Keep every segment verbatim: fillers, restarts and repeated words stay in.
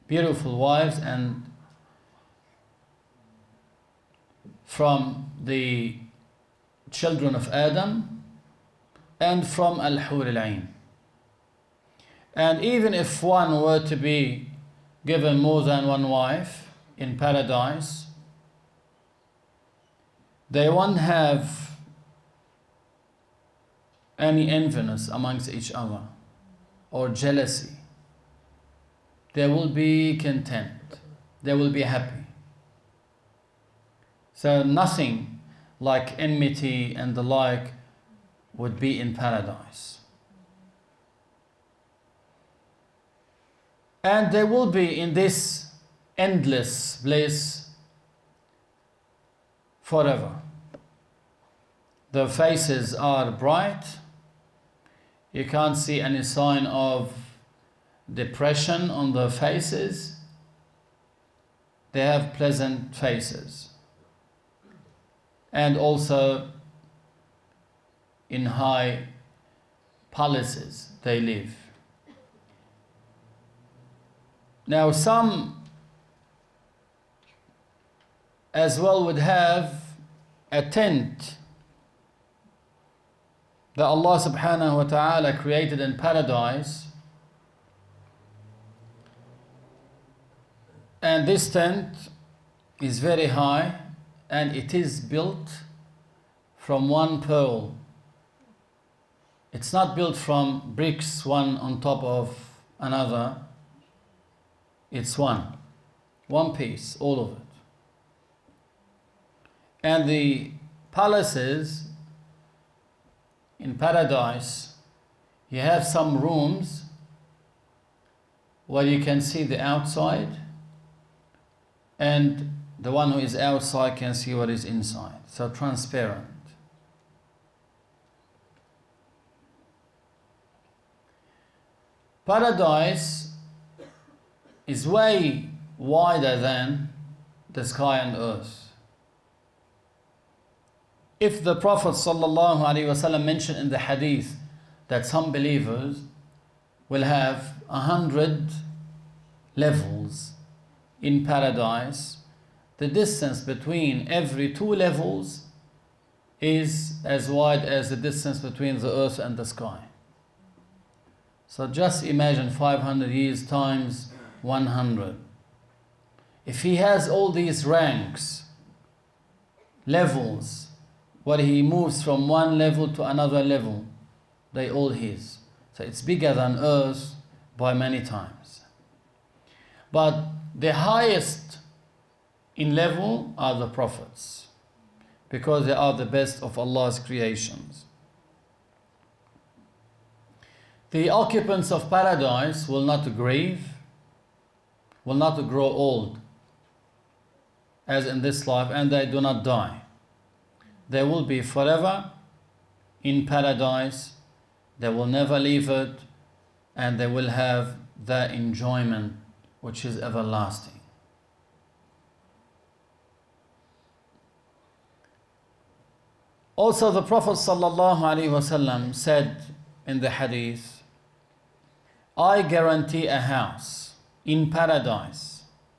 beautiful wives, and from the children of Adam and from Al-Hur al-Ain. And even if one were to be given more than one wife in paradise, they won't have any enviness amongst each other or jealousy. They will be content. They will be happy. So nothing like enmity and the like would be in paradise. And they will be in this endless bliss forever. Their faces are bright. You can't see any sign of depression on their faces. They have pleasant faces. And also in high palaces they live. Now some as well would have a tent that Allah subhanahu wa ta'ala created in paradise, and this tent is very high and it is built from one pearl. It's not built from bricks one on top of another. It's one, one piece, all of it. And the palaces in paradise, you have some rooms where you can see the outside, and the one who is outside can see what is inside. So transparent. Paradise is way wider than the sky and earth. If the Prophet ﷺ mentioned in the hadith that some believers will have a hundred levels in paradise, the distance between every two levels is as wide as the distance between the earth and the sky. So just imagine five hundred years times one hundred. If he has all these ranks, levels, where he moves from one level to another level, they all his. So it's bigger than earth by many times. But the highest in level are the prophets, because they are the best of Allah's creations. The occupants of paradise will not grieve, will not grow old as in this life, and they do not die. They will be forever in paradise. They will never leave it, and they will have the enjoyment which is everlasting. Also, the Prophet ﷺ said in the hadith, I guarantee a house in paradise,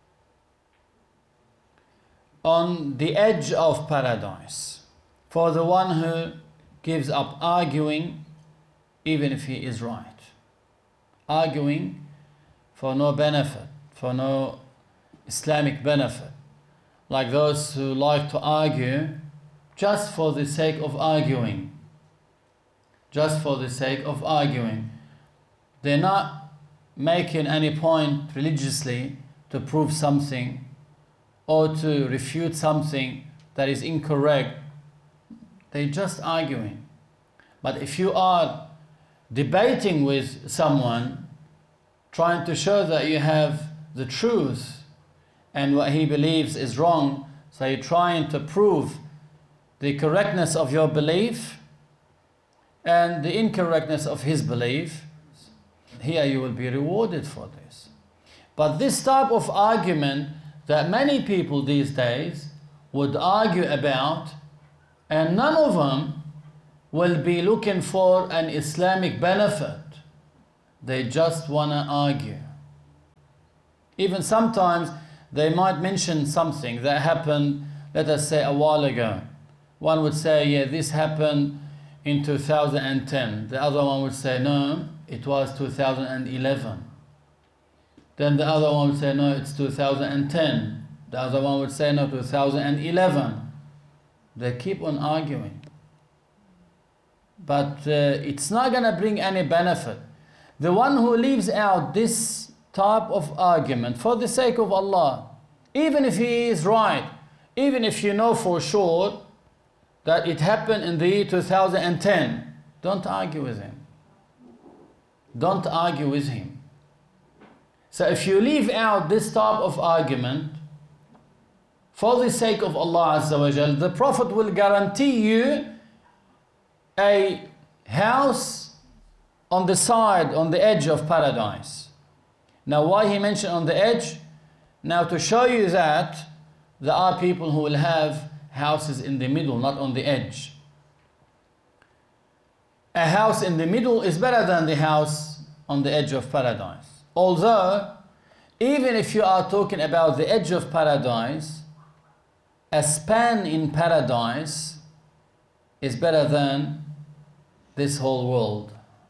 on the edge of paradise, for the one who gives up arguing even if he is right. Arguing for no benefit, for no Islamic benefit. Like those who like to argue just for the sake of arguing. Just for the sake of arguing. They're not making any point religiously to prove something or to refute something that is incorrect. They're just arguing. But if you are debating with someone, trying to show that you have the truth and what he believes is wrong, so you're trying to prove the correctness of your belief and the incorrectness of his belief, here you will be rewarded for this. But this type of argument that many people these days would argue about, and none of them will be looking for an Islamic benefit. They just want to argue. Even sometimes they might mention something that happened, let us say, a while ago. One would say, yeah, this happened in two thousand ten. The other one would say, no, it was two thousand eleven. Then the other one would say, no, it's two thousand ten. The other one would say, no, two thousand eleven. They keep on arguing. But uh, it's not going to bring any benefit. The one who leaves out this type of argument for the sake of Allah, even if he is right, even if you know for sure that it happened in the year two thousand ten, don't argue with him. Don't argue with him. So if you leave out this type of argument for the sake of Allah Azza wa Jal, the Prophet will guarantee you a house on the side, on the edge of paradise. Now why he mentioned on the edge? Now to show you that there are people who will have houses in the middle, not on the edge. A house in the middle is better than the house on the edge of paradise. Although, even if you are talking about the edge of paradise, a span in paradise is better than this whole world.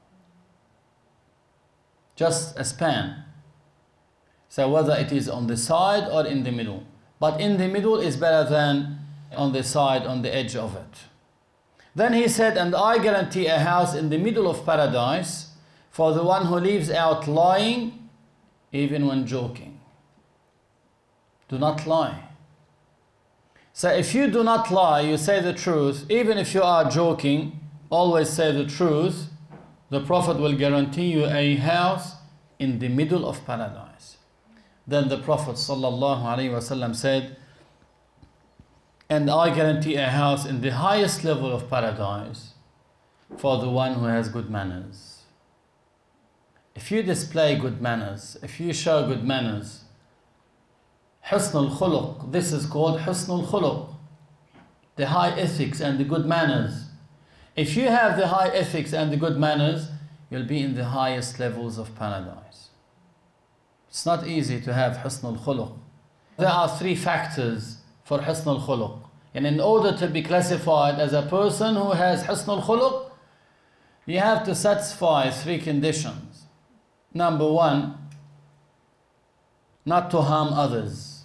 Just a span. So whether it is on the side or in the middle. But in the middle is better than on the side, on the edge of it. Then he said, and I guarantee a house in the middle of paradise for the one who leaves out lying, even when joking. Do not lie. So if you do not lie, you say the truth, even if you are joking, always say the truth, the Prophet will guarantee you a house in the middle of paradise. Then the Prophet sallallahu alaihi wasallam said, and I guarantee a house in the highest level of paradise for the one who has good manners. If you display good manners, if you show good manners, husn al-khuluq, this is called husn al-khuluq, the high ethics and the good manners. If you have the high ethics and the good manners, you'll be in the highest levels of paradise. It's not easy to have husn al-khuluq. There are three factors for husn al-khuluq. And in order to be classified as a person who has husn al-khuluq, you have to satisfy three conditions. Number one, not to harm others.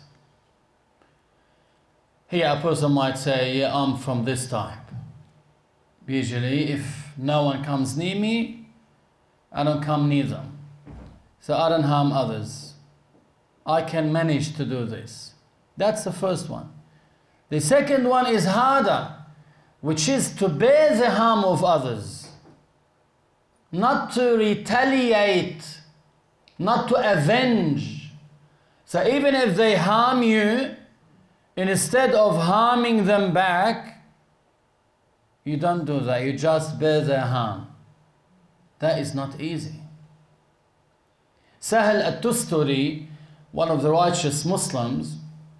Here a person might say, yeah, I'm from this type. Usually, if no one comes near me, I don't come near them. So I don't harm others. I can manage to do this. That's the first one. The second one is harder, which is to bear the harm of others. Not to retaliate, not to avenge. So even if they harm you, instead of harming them back, you don't do that, you just bear their harm. That is not easy. Sahal at-Tusturi, one of the righteous Muslims,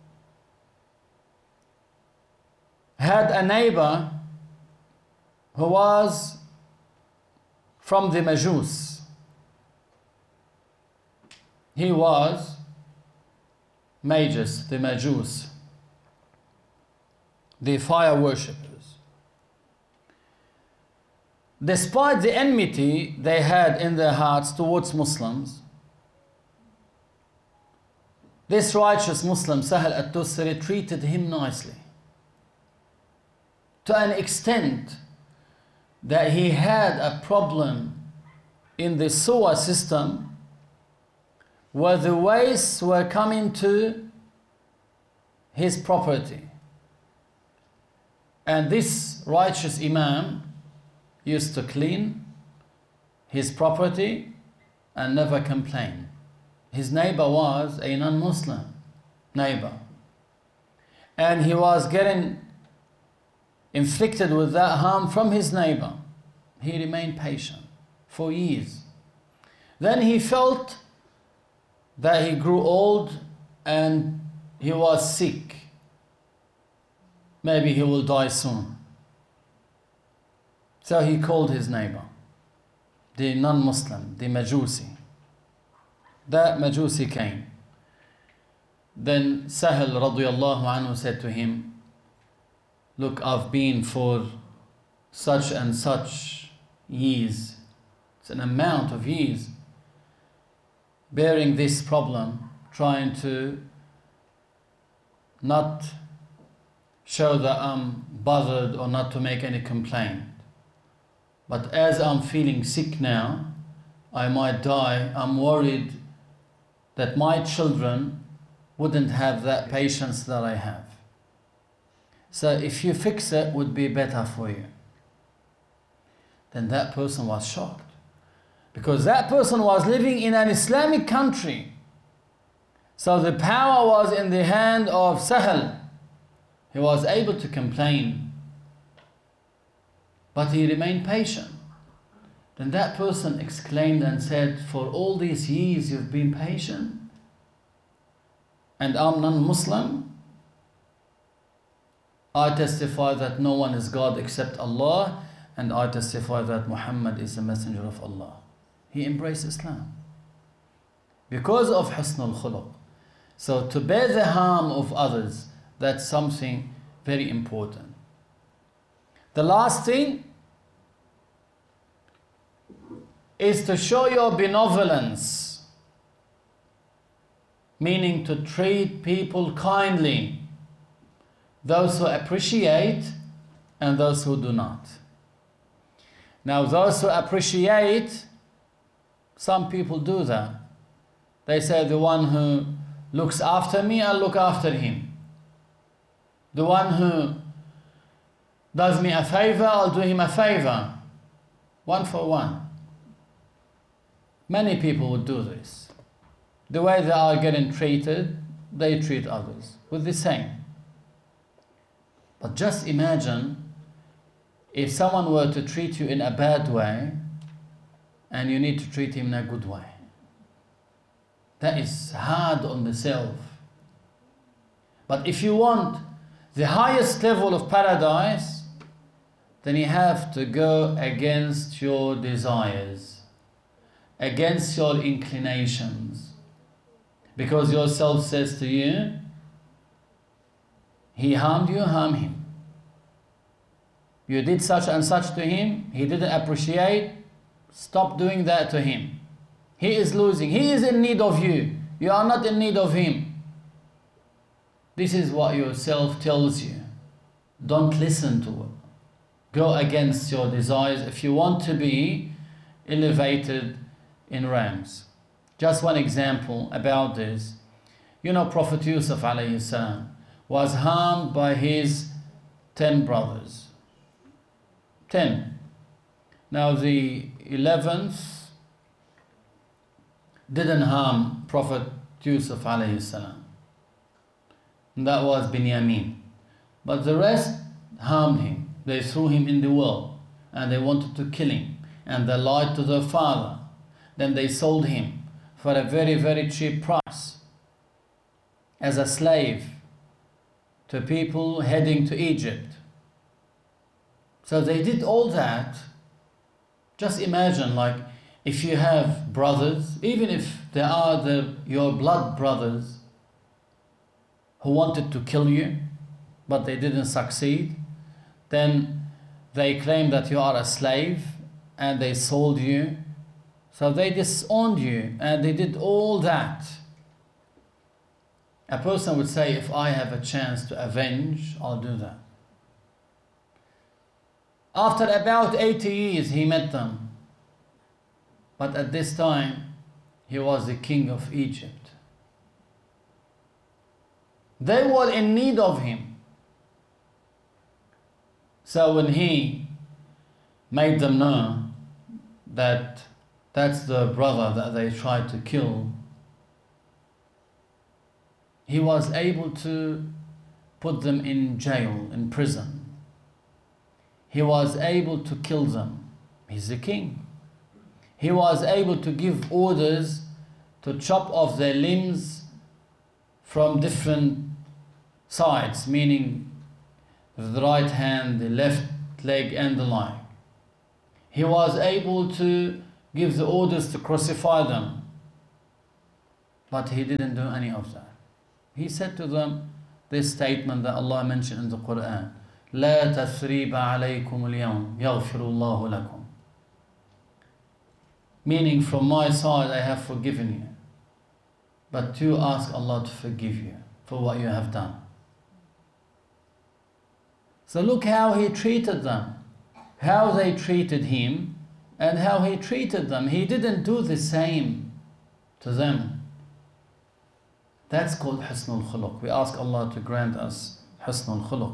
had a neighbor who was from the Majus. He was Magus, the Majus, the fire worshippers. Despite the enmity they had in their hearts towards Muslims, this righteous Muslim, Sahal at-Tusturi, treated him nicely. To an extent that he had a problem in the sewer system where the wastes were coming to his property. And this righteous Imam used to clean his property and never complain. His neighbor was a non-Muslim neighbor. And he was getting inflicted with that harm from his neighbor. He remained patient for years. Then he felt that he grew old and he was sick. Maybe he will die soon. So he called his neighbor, the non-Muslim, the Majusi. That Majusi came. Then Sahel radiallahu anhu said to him, look, I've been for such and such years, it's an amount of years, bearing this problem, trying to not show that I'm bothered or not to make any complaint. But as I'm feeling sick now, I might die, I'm worried that my children wouldn't have that patience that I have. So if you fix it, would be better for you. Then that person was shocked. Because that person was living in an Islamic country. So the power was in the hand of Sahel. He was able to complain, but he remained patient. Then that person exclaimed and said, for all these years you've been patient, and I'm non-Muslim? I testify that no one is God except Allah, and I testify that Muhammad is the messenger of Allah. He embraced Islam because of husnul khuluq. So to bear the harm of others, that's something very important. The last thing is to show your benevolence, meaning to treat people kindly, those who appreciate and those who do not. Now, those who appreciate, some people do that. They say, the one who looks after me, I'll look after him. The one who does me a favor, I'll do him a favor. One for one. Many people would do this. The way they are getting treated, they treat others with the same. But just imagine if someone were to treat you in a bad way and you need to treat him in a good way. That is hard on the self. But if you want the highest level of paradise, then you have to go against your desires, against your inclinations. Because your self says to you, he harmed you, harm him. You did such and such to him, he didn't appreciate, stop doing that to him. He is losing, he is in need of you, you are not in need of him. This is what your self tells you. Don't listen to it. Go against your desires if you want to be elevated in realms. Just one example about this. You know, Prophet Yusuf alayhi salam was harmed by his ten brothers. Ten. Now the eleventh didn't harm Prophet Yusuf alayhi salam. That was Binyamin. But the rest harmed him. They threw him in the well and they wanted to kill him. And they lied to their father. Then they sold him for a very, very cheap price as a slave to people heading to Egypt. So they did all that. Just imagine, like, if you have brothers, even if they are the, your blood brothers, who wanted to kill you, but they didn't succeed, then they claim that you are a slave and they sold you. So they disowned you and they did all that. A person would say, if I have a chance to avenge, I'll do that. After about eighty years, he met them. But at this time, he was the king of Egypt. They were in need of him. So when he made them know that that's the brother that they tried to kill, he was able to put them in jail, in prison. He was able to kill them. He's the king. He was able to give orders to chop off their limbs from different sides, meaning the right hand, the left leg and the leg. He was able to give the orders to crucify them, but he didn't do any of that. He said to them this statement that Allah mentioned in the Quran, لا تثريب عليكم اليوم يغفر الله لكم. Meaning, from my side I have forgiven you, but to ask Allah to forgive you for what you have done. So look how he treated them, how they treated him, and how he treated them. He didn't do the same to them. That's called Husnul Khuluq. We ask Allah to grant us Husnul Khuluq.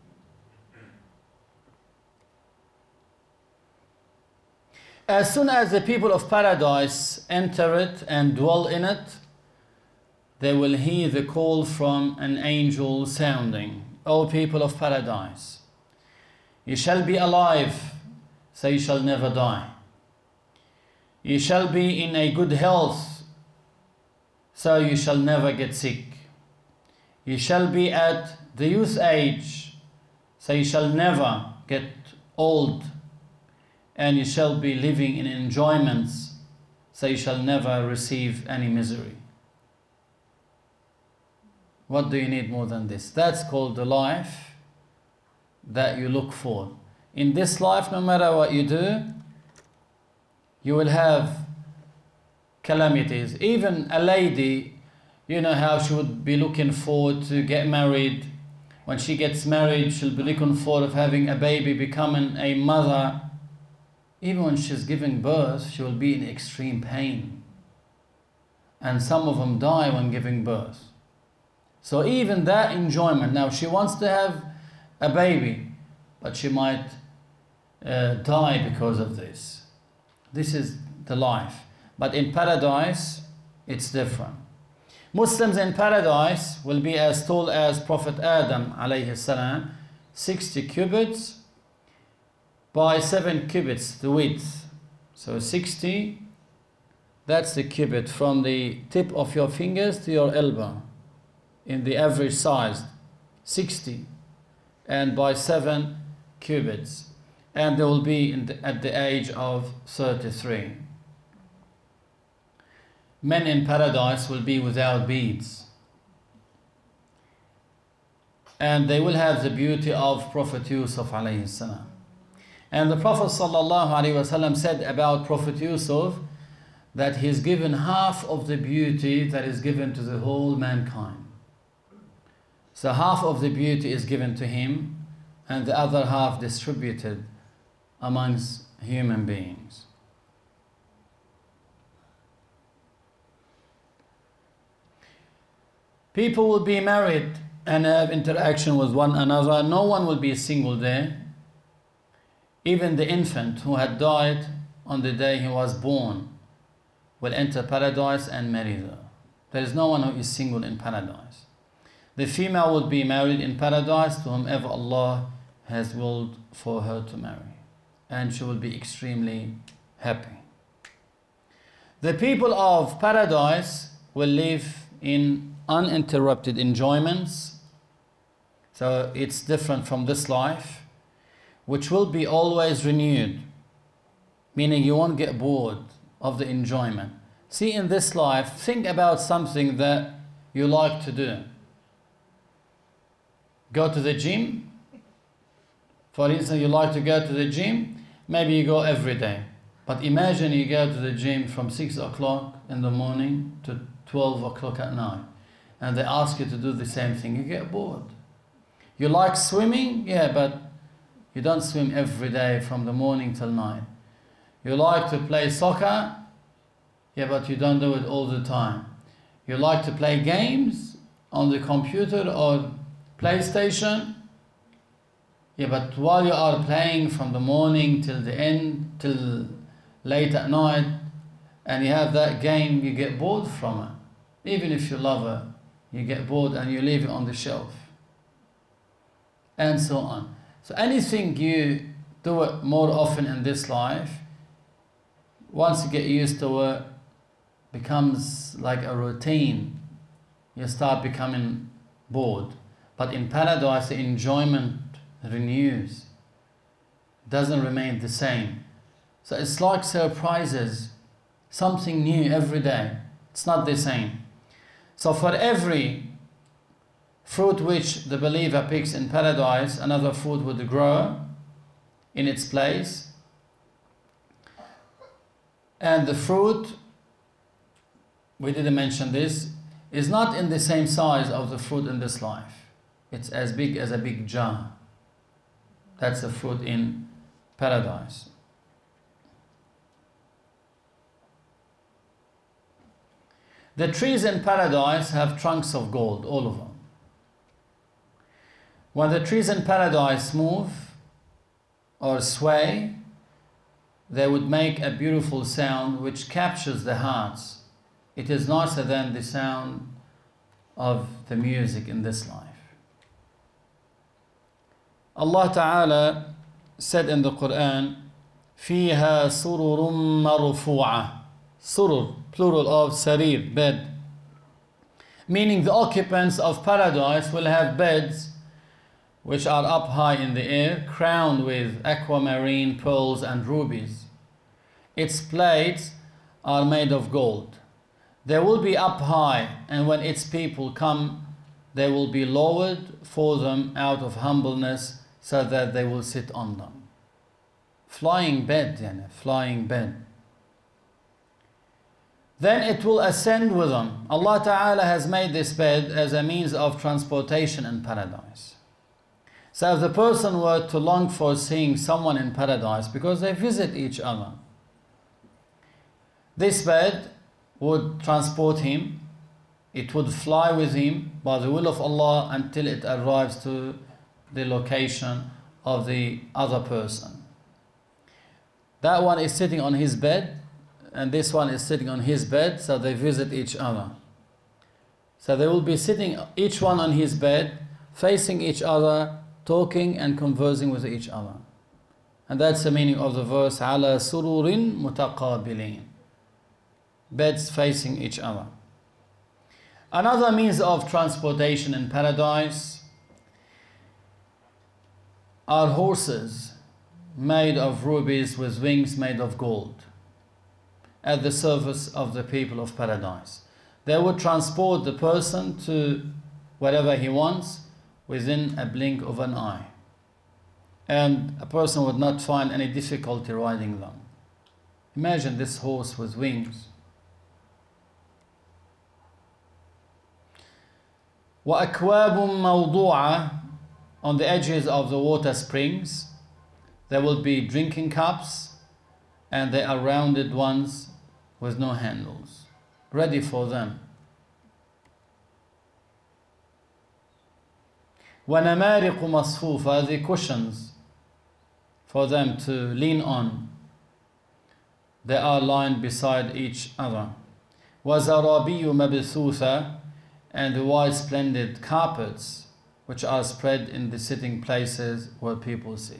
As soon as the people of paradise enter it and dwell in it, they will hear the call from an angel sounding, O people of paradise, you shall be alive, so you shall never die. You shall be in a good health, so you shall never get sick. You shall be at the youth age, so you shall never get old. And you shall be living in enjoyments, so you shall never receive any misery. What do you need more than this? That's called the life that you look for. In this life, no matter what you do, you will have calamities. Even a lady, you know how she would be looking forward to get married. When she gets married, she'll be looking forward of having a baby, becoming a mother. Even when she's giving birth, she will be in extreme pain. And some of them die when giving birth. So even that enjoyment, now she wants to have a baby, but she might uh, die because of this. This is the life. But in paradise, it's different. Muslims in paradise will be as tall as Prophet Adam alayhi salam, sixty cubits by seven cubits, the width. So sixty, that's the cubit from the tip of your fingers to your elbow. In the average size, sixty, and by seven cubits. And they will be in the, at the age of thirty-three. Men in paradise will be without beads. And they will have the beauty of Prophet Yusuf alayhi salam. And the Prophet sallallahu alaihi wasallam said about Prophet Yusuf that he's given half of the beauty that is given to the whole mankind. So half of the beauty is given to him and the other half distributed amongst human beings. People will be married and have interaction with one another. No one will be single there. Even the infant who had died on the day he was born will enter paradise and marry there. There is no one who is single in paradise. The female will be married in paradise to whomever Allah has willed for her to marry. And she will be extremely happy. The people of paradise will live in uninterrupted enjoyments. So it's different from this life, which will be always renewed. Meaning you won't get bored of the enjoyment. See, in this life, think about something that you like to do. Go to the gym. For instance, you like to go to the gym. Maybe you go every day. But imagine you go to the gym from six o'clock in the morning to twelve o'clock at night. And they ask you to do the same thing. You get bored. You like swimming? Yeah, but you don't swim every day from the morning till night. You like to play soccer? Yeah, but you don't do it all the time. You like to play games on the computer or PlayStation? Yeah, but while you are playing from the morning till the end, till late at night, and you have that game, you get bored from it. Even if you love it, you get bored and you leave it on the shelf. And so on. So anything you do it more often in this life, once you get used to it, becomes like a routine. You start becoming bored. But in paradise, the enjoyment renews. Doesn't remain the same. So it's like surprises. Something new every day. It's not the same. So for every fruit which the believer picks in paradise, another fruit would grow in its place. And the fruit, we didn't mention this, is not in the same size of the fruit in this life. It's as big as a big jar. That's the fruit in paradise. The trees in paradise have trunks of gold, all of them. When the trees in paradise move or sway, they would make a beautiful sound which captures the hearts. It is nicer than the sound of the music in this life. Allah Ta'ala said in the Quran, فِيهَا سُرُرٌ مَرْفُوعَةٌ. Surur, plural of sarir, bed. Meaning the occupants of paradise will have beds which are up high in the air, crowned with aquamarine, pearls and rubies. Its plates are made of gold. They will be up high, and when its people come, they will be lowered for them out of humbleness, so that they will sit on them. Flying bed, yani, flying bed. Then it will ascend with them. Allah Ta'ala has made this bed as a means of transportation in paradise. So if the person were to long for seeing someone in paradise, because they visit each other, this bed would transport him. It would fly with him by the will of Allah until it arrives to the location of the other person. That one is sitting on his bed, and this one is sitting on his bed, so they visit each other. So they will be sitting each one on his bed, facing each other, talking and conversing with each other. And that's the meaning of the verse, عَلَى سُرُرٍ مُتَقَابِلِينَ. Beds facing each other. Another means of transportation in paradise are horses made of rubies with wings made of gold, at the service of the people of paradise. They would transport the person to wherever he wants within a blink of an eye. And a person would not find any difficulty riding them. Imagine this horse with wings. وَأَكْوَابٌ مَوْضُوعَةٌ. On the edges of the water springs, there will be drinking cups, and they are rounded ones with no handles, ready for them. وَنَمَارِقُ مَصْفُوفَةٌ. The cushions for them to lean on, they are lined beside each other. وَزَرَابِيُّ مَبْثُوثَةٌ. And the white splendid carpets which are spread in the sitting places where people sit.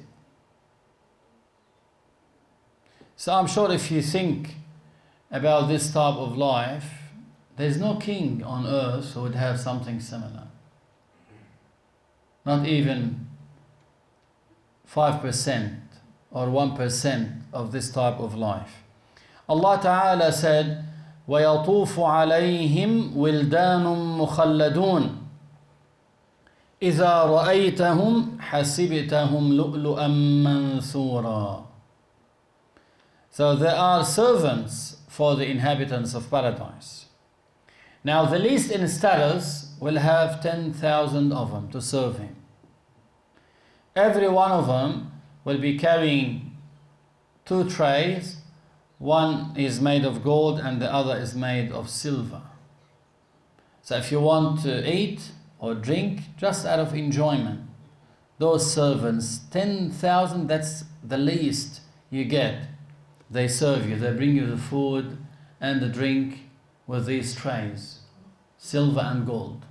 So I'm sure if you think about this type of life, there's no king on earth who would have something similar. Not even five percent or one percent of this type of life. Allah Ta'ala said, وَيَطُوفُ عَلَيْهِمْ وِلْدَانٌ مُخَلَّدُونَ إِذَا رَأَيْتَهُمْ حَسِبْتَهُمْ لُؤْلُؤًا مَنْثُورًا. So there are servants for the inhabitants of paradise. Now the least in status will have ten thousand of them to serve him. Every one of them will be carrying two trays. One is made of gold and the other is made of silver. So if you want to eat or drink, just out of enjoyment, those servants, ten thousand, that's the least you get. They serve you, they bring you the food and the drink with these trays, silver and gold.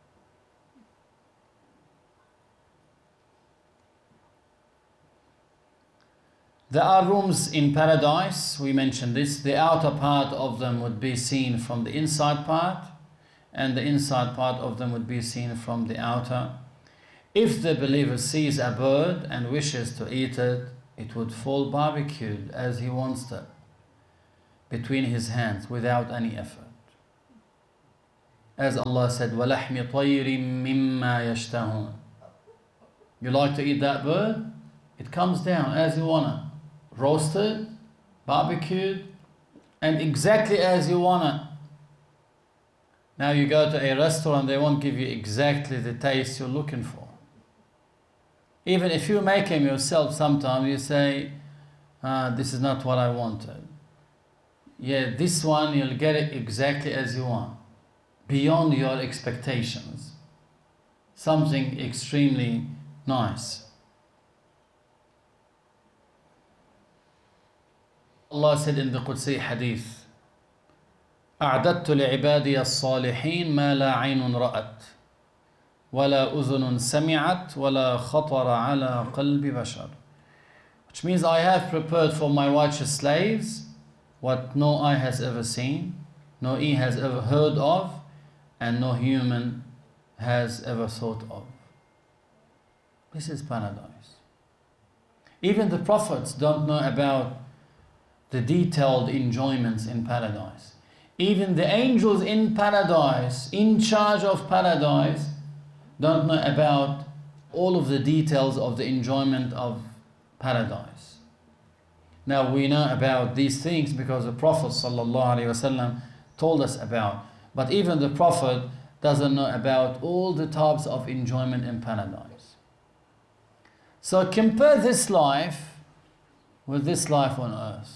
There are rooms in paradise, we mentioned this. The outer part of them would be seen from the inside part, and the inside part of them would be seen from the outer. If the believer sees a bird and wishes to eat it, it would fall barbecued as he wants it, between his hands, without any effort. As Allah said, وَلَحْمِ طَيْرٍ مِّمَّا يَشْتَهُونَ. You like to eat that bird? It comes down as you want it. Roasted, barbecued, and exactly as you want it. Now you go to a restaurant, they won't give you exactly the taste you're looking for. Even if you make them yourself, sometimes you say, ah, this is not what I wanted. Yeah, this one, you'll get it exactly as you want, beyond your expectations. Something extremely nice. Allah said in the Qudsi Hadith, أعددت لعبادي الصالحين ما لا عين رأت ولا أذن سمعت ولا خطر على قلب بشر. Which means I have prepared for my righteous slaves what no eye has ever seen, no ear has ever heard of, and no human has ever thought of. This is paradise. Even the prophets don't know about the detailed enjoyments in paradise. Even the angels in paradise, in charge of paradise, don't know about all of the details of the enjoyment of paradise. Now we know about these things because the Prophet ﷺ told us about. But even the Prophet doesn't know about all the types of enjoyment in paradise. So compare this life with this life on earth.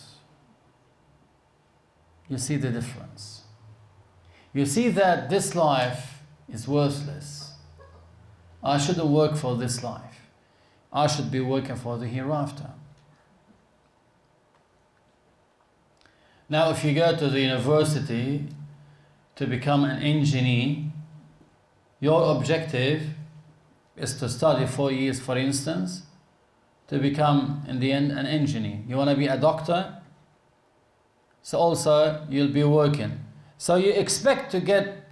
You see the difference. You see that this life is worthless. I shouldn't work for this life. I should be working for the hereafter. Now if you go to the university to become an engineer, your objective is to study four years, for instance, to become in the end an engineer. You want to be a doctor? So also you'll be working. So you expect to get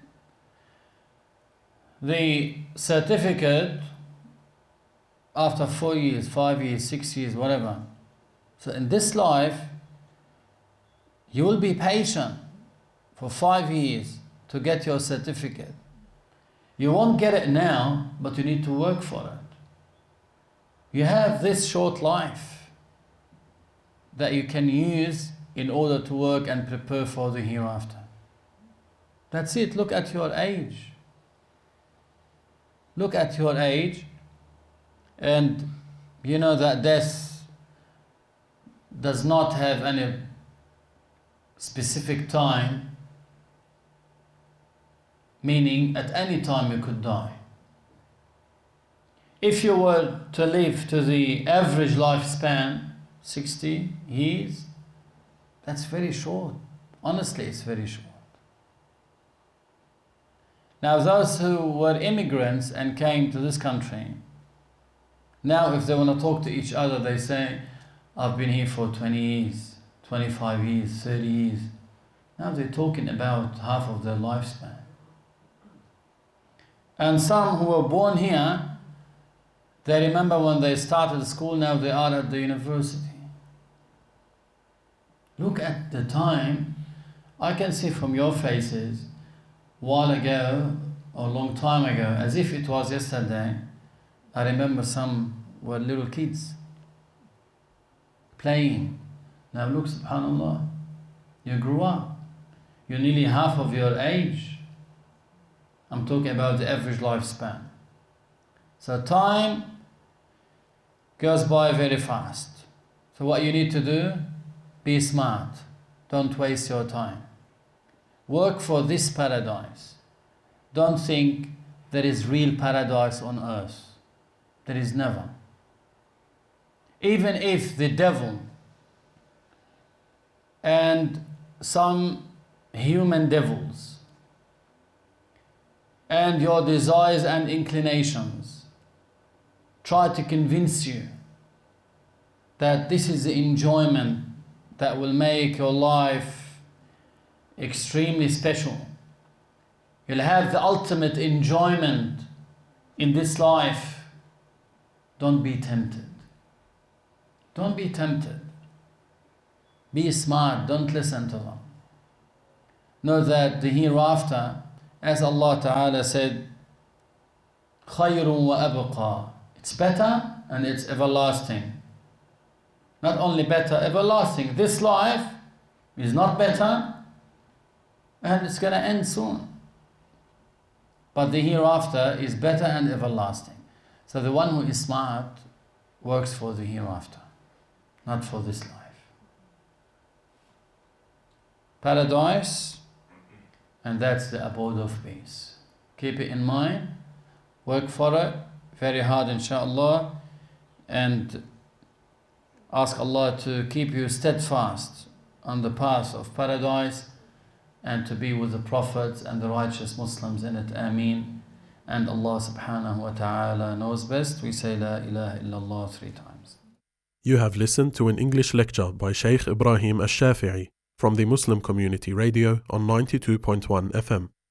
the certificate after four years, five years, six years, whatever. So in this life, you will be patient for five years to get your certificate. You won't get it now, but you need to work for it. You have this short life that you can use in order to work and prepare for the hereafter. That's it. Look at your age. Look at your age, and you know that death does not have any specific time, meaning at any time you could die. If you were to live to the average lifespan, sixty years, that's very short. Honestly, it's very short. Now, those who were immigrants and came to this country, now if they want to talk to each other, they say, I've been here for twenty years, twenty-five years, thirty years. Now they're talking about half of their lifespan. And some who were born here, they remember when they started school, now they are at the university. Look at the time. I can see from your faces, a while ago, or a long time ago, as if it was yesterday, I remember some were little kids playing. Now look, subhanAllah, you grew up. You're nearly half of your age. I'm talking about the average lifespan. So time goes by very fast. So what you need to do, be smart. Don't waste your time. Work for this paradise. Don't think there is real paradise on earth. There is never. Even if the devil and some human devils and your desires and inclinations try to convince you that this is the enjoyment that will make your life extremely special. You'll have the ultimate enjoyment in this life. Don't be tempted. Don't be tempted. Be smart. Don't listen to them. Know that the hereafter as Allah Ta'ala said, خَيْرٌ وَأَبْقَى. It's better and it's everlasting. Not only better, everlasting. This life is not better and it's going to end soon. But the hereafter is better and everlasting. So the one who is smart works for the hereafter, not for this life. Paradise, and that's the abode of peace. Keep it in mind, work for it very hard inshallah, and ask Allah to keep you steadfast on the path of paradise and to be with the prophets and the righteous Muslims in it. Ameen. And Allah subhanahu wa ta'ala knows best. We say La ilaha illallah three times. You have listened to an English lecture by Shaykh Ibrahim Ash-Shafi'i from the Muslim Community Radio on ninety-two point one F M.